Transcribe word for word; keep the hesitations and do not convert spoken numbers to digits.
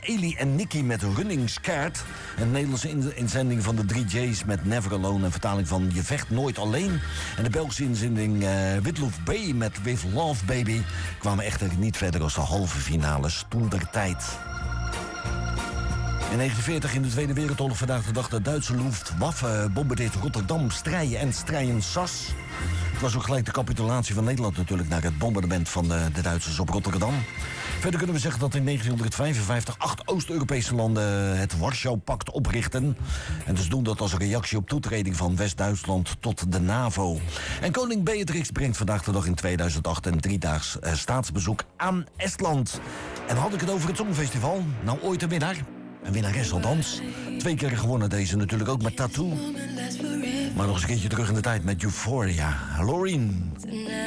Elie en Nicky met Running Scared. Een Nederlandse in- inzending van de drie J's met Never Alone. Een vertaling van Je vecht nooit alleen. En de Belgische inzending uh, Witloof B met With Love Baby. Kwamen echter niet verder als de halve finales toen der tijd. In negentien veertig, in de Tweede Wereldoorlog, vandaag de dag, de Duitse Luftwaffe bombardeert Rotterdam, Strijen en Strijen-Sas. Het was ook gelijk de capitulatie van Nederland natuurlijk naar het bombardement van de, de Duitsers op Rotterdam. Verder kunnen we zeggen dat in negentienhonderdvijfenvijftig acht Oost-Europese landen het Warschau-pact oprichten. En dus doen dat als een reactie op toetreding van West-Duitsland tot de NAVO. En koning Beatrix brengt vandaag de dag in tweeduizend acht een driedaags uh, staatsbezoek aan Estland. En had ik het over het Songfestival? Nou, ooit een winnaar. Een winnares althans. Twee keer gewonnen deze natuurlijk ook met Tattoo. Maar nog eens een keertje terug in de tijd met Euphoria. Loreen.